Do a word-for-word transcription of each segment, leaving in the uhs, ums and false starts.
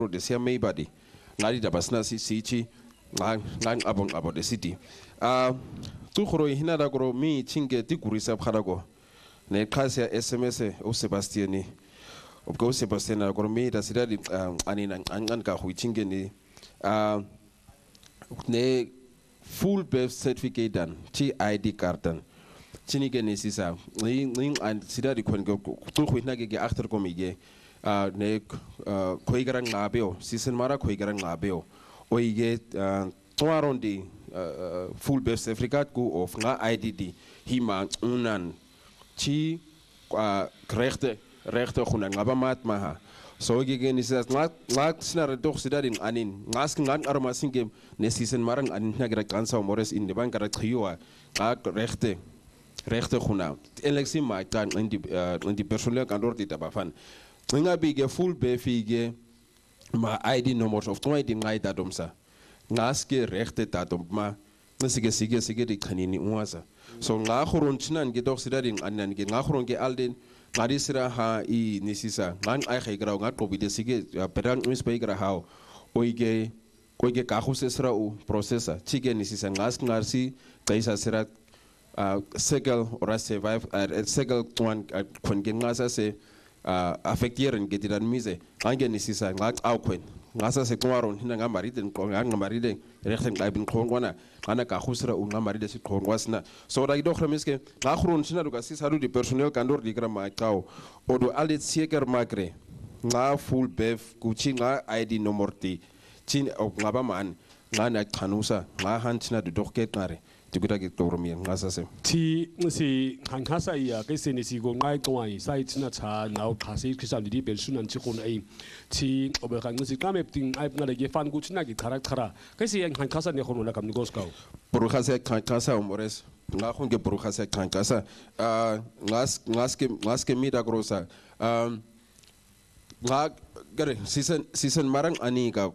the same maybe ngadi dabasna si sichi ngang ngang abong about the city uh tu khoro hina da gro mi chinge ti kurisa pharago ne khasi ya sms o Sebastian o go Sebastian gro mi da sida di ani ngan ka hu chinge ni uh ne full birth certificate dan ti I D card dan chinige ni sisa ni ni an sida di kon go tu khu hina ge achter ko mi ge uh ne khoigarang ngabeo season mara khoigarang ngabeo oige toarondi full birth certificate go of nga I D D hima unan chi rechte rechte khuna ngaba mat maha so gegen is das lag lag snar doch sidadin anin ngas ngan arma singe ne season marang anin na gra gansa mores in de bank gra khioa lag rechte rechte khuna elexi ma kan in die in die personeel kantoor dit abafan nga bige full befige ma I D nummers of twenty di ngai datumsa ngaske rechte datum ma ngisige sige sige di khanini unwasa so nga khurun chinan ge doch sidadin anan ge nga khurun ge alden ngadi sira ha i nisisa ngan ai khai grau ngat pobide sige perang mis pai gra hao oige koige ka khuse sira u processa chige nisisa ngas ngarsi taisa sira segel ora survive segel tuan kon ge ngasa se affectieren ge diran mise ange nisisa ngat au kwen ngasa se kwaron hina ngamari den ko ngamari den rechten gaibin khongwana kana ka khusra u ngamari de sit khongwasna so da do khremeske ga khron sina do kasi saru di personnel kandor di grama kaw odo alit sieker magre nga full bef kuchi nga I D number ti chin o ngaba man ngana khanusa nga hanchina do doket ngare tiguta ge toromi ngasa se ti si hankasa ya ke se ni si go ngai kwai sai china cha nau khasi khisa di bel sunan chi khon ai ti obe khang si kame ting ai ngale ge fan gu china gi khara khara ke si hankasa ne khon la kam ni gos kaw buru khasa hankasa umores nga khon ge buru khasa hankasa ngas ngas ke ngas ke mi da grosa um nga gare season season marang ani ka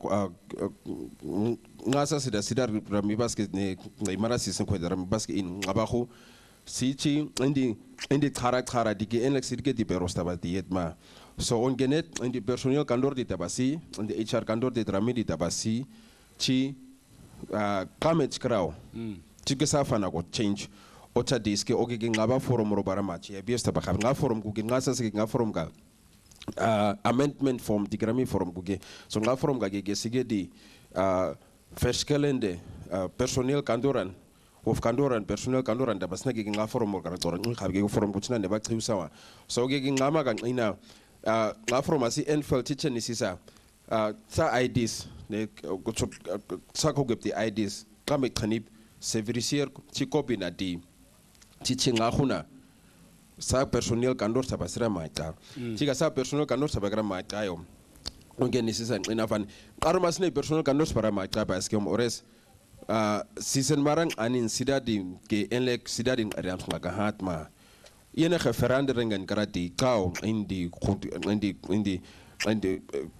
ngasa sida sida rami basket ne mara season ko rami basket in ngabahu sichi indi indi khara khara dige enlex dige di berosta ba diet ma so on genet indi personnel kandor di tabasi indi H R kandor di rami di tabasi chi comment krao chi ke safana ko change ocha diske oge ge ngaba forum ro bara ma chi biesta ba nga forum ku ge ngasa se nga forum ga Uh, amendment form di grami form guge so nga form ga ge sige di uh, feskelende uh, personnel kandoran of kandoran personnel kandoran da basna ge nga form ga kandoran ngi khabe ge form buchina ne ba khiusawa so ge ge ngama ga ina uh, nga form asi enfel teacher ni sisa uh, sa I Ds ne sa ko ge di I Ds kame khanib severisier chi copy na di chi chinga khuna sa personnel kandor sa basira maita chiga sa personnel kandor sa bagra maita yo ngeni sisa ina fan armas ne personnel kandor para maita parce que ores season marang anin sidadi ke enlek sidadi ariam ngaga hatma yene referende rengen karati kaw indi indi indi indi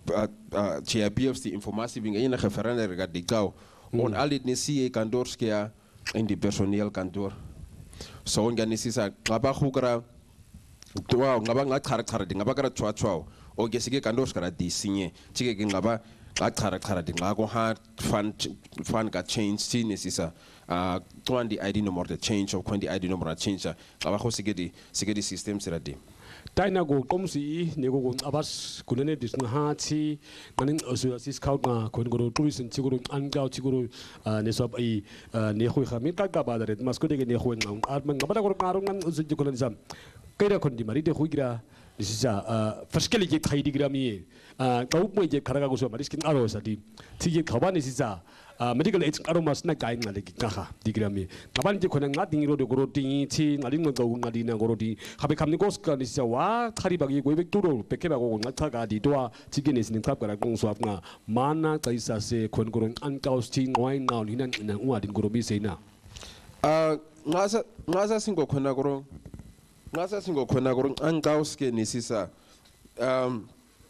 G P F the informasi binga yene referende regadi kaw on alit ne C A kandor skia indi personnel kandor so ngani sisa ngaba khukra twa ngaba ngakhara khara ngaba kara chwa chwa o gesige kandos kara disinye chike ngaba ngakhara khara ngako ha fan fan ka change sin sisa uh twenty I D number the change of twenty I D number change ngaba kho sigedi sigedi system siradi taina go komsi ne go abas kunene disna ha chi nganin osu sis kaut nga kon go tourism chi go an gao chi go ne sob ai ne khoi khami ta ka ba dare mas ko de ne khoi ngam at man ngaba go ngaro ngan osu ji ko lan sam kaira kon di mari de khoi gira disa faskeli je thai digrami kau mo je khara ga go so mari skin aro sa di ti je khaba ne sisa medical age aromas na kai ngale ki kha digrami kaban je khona nga dingiro de goro ti chi ngali ngo go ngali na goro di habe kamni gos ka ni sa wa thari bagi go be turo peke ba go nga tha ga di to chi ge ne sin thap ka gong so nga mana kai sa se khon goro an kaus chi ngoi na ni nan na u adin goro bi se na a ngasa ngasa singo khona goro ngasa singo khona goro an kaus ke ni sisa um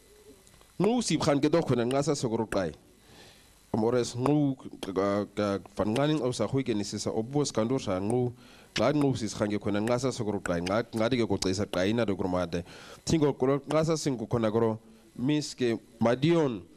nu si khan ke do khona ngasa so goro kai Mores ngu van nganing au sa huike ni sisa obos kandur sa ngu ngad ngu sis khange kona ngasa sogoro kai ngad ngadi ke ko tsaisa kai na do gromade tingo ko ngasa singu kona goro miske madion